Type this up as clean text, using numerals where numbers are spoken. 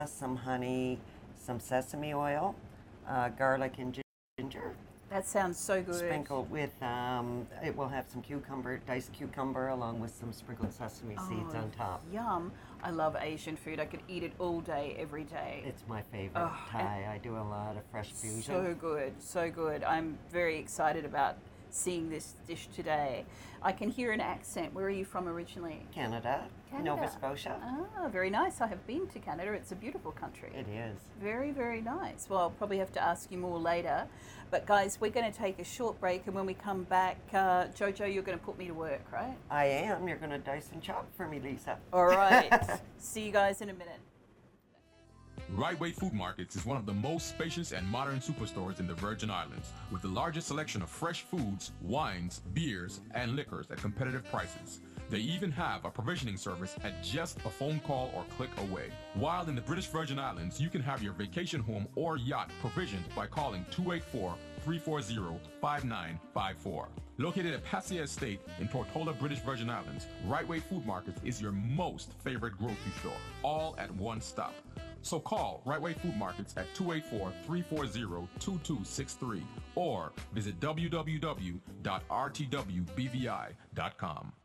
some honey, some sesame oil, garlic and ginger. That sounds so good. Sprinkled with, it will have some cucumber, diced cucumber, along with some sprinkled sesame seeds on top. Yum. I love Asian food. I could eat it all day, every day. It's my favorite Thai. I do a lot of fresh fusion. So good, so good. I'm very excited about seeing this dish today. I can hear an accent. Where are you from originally? Canada, Nova Scotia. Ah, very nice. I have been to Canada. It's a beautiful country. It is. Very, very nice. Well, I'll probably have to ask you more later. But guys, we're going to take a short break, and when we come back, Jojo, you're going to put me to work, right? I am. You're going to dice and chop for me, Lisa. All right. See you guys in a minute. Right Way Food Markets is one of the most spacious and modern superstores in the Virgin Islands, with the largest selection of fresh foods, wines, beers, and liquors at competitive prices. They even have a provisioning service at just a phone call or click away. While in the British Virgin Islands, you can have your vacation home or yacht provisioned by calling 284-340-5954. Located at Passia Estate in Tortola, British Virgin Islands, Right Way Food Markets is your most favorite grocery store, all at one stop. So call Right Way Food Markets at 284-340-2263 or visit www.rtwbvi.com.